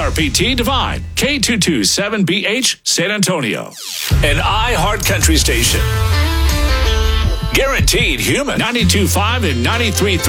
KRPT Divine, K227BH San Antonio. An iHeart Country station. Guaranteed human. 92.5 and 93.3.